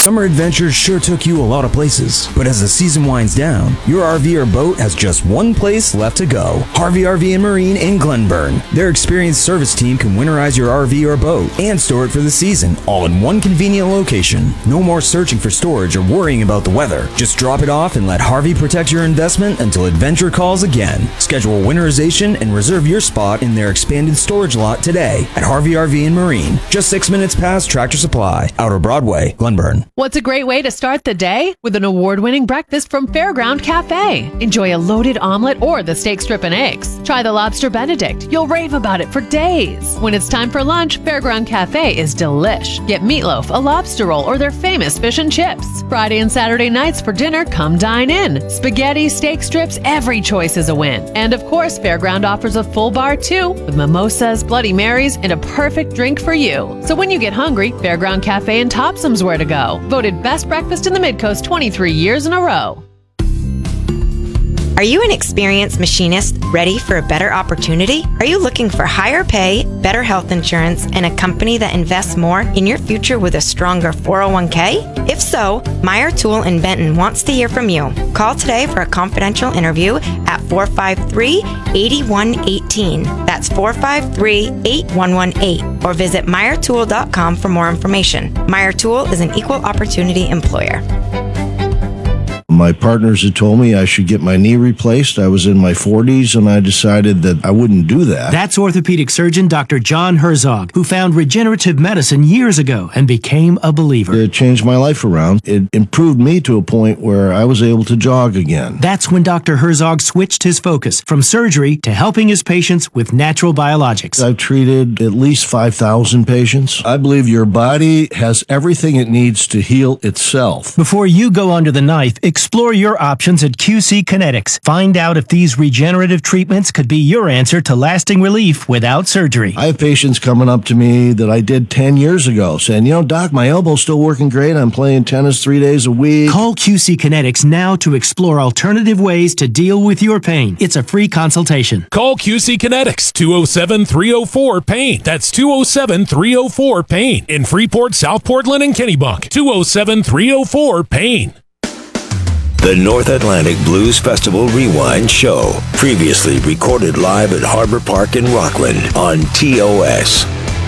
Summer adventures sure took you a lot of places, but as the season winds down, your RV or boat has just one place left to go. Harvey RV and Marine in Glenburn. Their experienced service team can winterize your RV or boat and store it for the season, all in one convenient location. No more searching for storage or worrying about the weather. Just drop it off and let Harvey protect your investment until adventure calls again. Schedule winterization and reserve your spot in their expanded storage lot today at Harvey RV and Marine. Just 6 minutes past Tractor Supply, Outer Broadway, Glenburn. What's a great way to start the day? With an award-winning breakfast from Fairground Cafe. Enjoy a loaded omelet or the steak strip and eggs. Try the lobster Benedict. You'll rave about it for days. When it's time for lunch, Fairground Cafe is delish. Get meatloaf, a lobster roll, or their famous fish and chips. Friday and Saturday nights for dinner, come dine in. Spaghetti, steak strips, every choice is a win. And of course, Fairground offers a full bar too, with mimosas, Bloody Marys, and a perfect drink for you. So when you get hungry, Fairground Cafe in Topsom's where to go. Voted best breakfast in the Midcoast 23 years in a row. Are you an experienced machinist ready for a better opportunity? Are you looking for higher pay, better health insurance, and a company that invests more in your future with a stronger 401k? If so, Meyer Tool in Benton wants to hear from you. Call today for a confidential interview at 453-8118. That's 453-8118. Or visit MeyerTool.com for more information. Meyer Tool is an equal opportunity employer. My partners had told me I should get my knee replaced. I was in my 40s, and I decided that I wouldn't do that. That's orthopedic surgeon Dr. John Herzog, who found regenerative medicine years ago and became a believer. It changed my life around. It improved me to a point where I was able to jog again. That's when Dr. Herzog switched his focus from surgery to helping his patients with natural biologics. I've treated at least 5,000 patients. I believe your body has everything it needs to heal itself. Before you go under the knife, explore your options at QC Kinetics. Find out if these regenerative treatments could be your answer to lasting relief without surgery. I have patients coming up to me that I did 10 years ago saying, Doc, my elbow's still working great. I'm playing tennis 3 days a week. Call QC Kinetics now to explore alternative ways to deal with your pain. It's a free consultation. Call QC Kinetics, 207-304-PAIN. That's 207-304-PAIN. In Freeport, South Portland, and Kennebunk. 207-304-PAIN. The North Atlantic Blues Festival Rewind Show. Previously recorded live at Harbor Park in Rockland on TOS.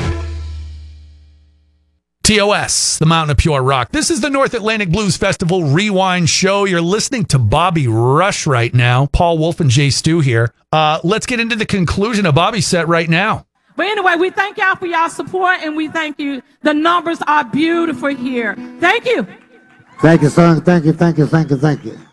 TOS, the Mountain of Pure Rock. This is the North Atlantic Blues Festival Rewind Show. You're listening to Bobby Rush right now. Paul Wolf and Jay Stu here. Let's get into the conclusion of Bobby's set right now. But anyway, we thank y'all for y'all support, and we thank you. The numbers are beautiful here. Thank you. Thank you, son. Thank you, thank you, thank you, thank you.